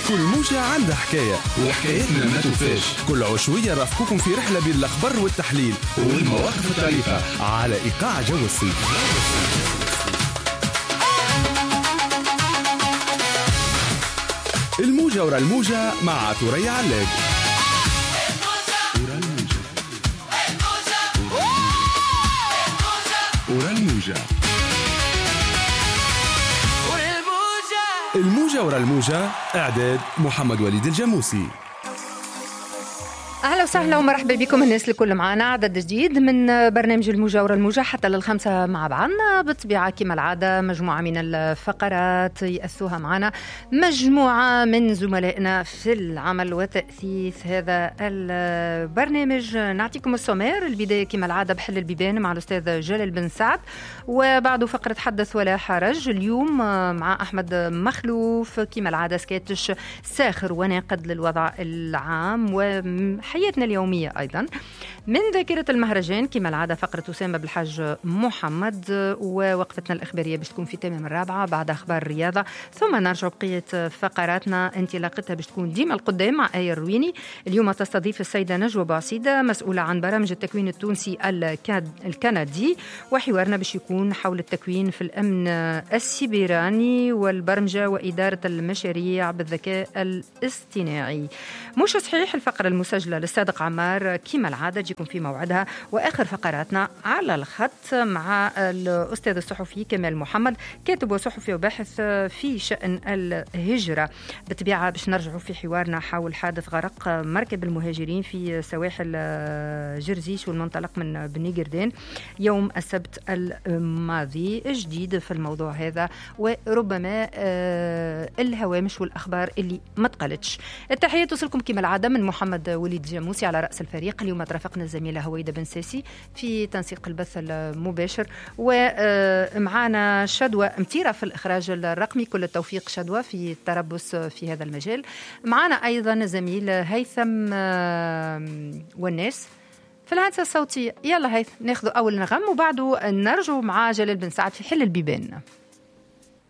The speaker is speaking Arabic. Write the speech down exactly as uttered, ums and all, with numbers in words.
كل موجة عندها حكاية وحكايتنا ما توفاش. كل عشوية رافقكم في رحلة بين الأخبار والتحليل والمواقف الطريفة على إيقاع جو الصيف. الموجة ورا الموجة مع ثريا علاج. ورا الموجة الموجة ورا الموجة. إعداد محمد وليد الجاموسي. أهلا وسهلا ومرحبا بكم الناس الكل معنا عدد جديد من برنامج الموجة ورا الموجة حتى للخمسة مع بعضنا بالطبيعة كما العادة. مجموعة من الفقرات يأسوها معنا مجموعة من زملائنا في العمل وتأسيس هذا البرنامج. نعطيكم السومير. البداية كما العادة بحل البيبان مع الأستاذ جلال بن سعد، وبعده فقرة حدث ولا حرج اليوم مع أحمد مخلوف كما العادة سكاتش ساخر وناقد للوضع العام و حياتنا اليومية. أيضا من ذاكرة المهرجان كما العادة فقرة أسامة بالحاج محمد، ووقفتنا الإخبارية باش تكون في تمام الرابعة بعد أخبار الرياضة، ثم نرجع بقية فقراتنا انطلاقتها باش تكون ديما القدام مع آية الرويني. اليوم تستضيف السيدة نجوى بوعسيدة مسؤولة عن برامج التكوين التونسي الكندي، وحوارنا باش يكون حول التكوين في الأمن السيبراني والبرمجة وإدارة المشاريع بالذكاء الاصطناعي. مش صحيح الفقرة المسجلة للصادق عمار كما العادة تجيكم في موعدها. وآخر فقراتنا على الخط مع الأستاذ الصحفي كمال محمد، كاتب وصحفي وباحث في شأن الهجرة. بالطبيعة باش نرجعوا في حوارنا حول حادث غرق مركب المهاجرين في سواحل جرزيش والمنطلق من بني قردان يوم السبت الماضي. جديد في الموضوع هذا وربما الهوامش والأخبار اللي ما تقلتش. التحية توصلكم كما العادة من محمد وليد الجاموسي على رأس الفريق. اليوم ترافقنا الزميلة هويدة بن ساسي في تنسيق البث المباشر، ومعنا شدوى متيرة في الإخراج الرقمي. كل التوفيق شدوى في التربص في هذا المجال. معنا أيضا الزميل هيثم والناس في الهندسة الصوتية. يلا هيثم ناخذ أول نغم وبعده نرجو مع جلال بن سعد في حل البيبان.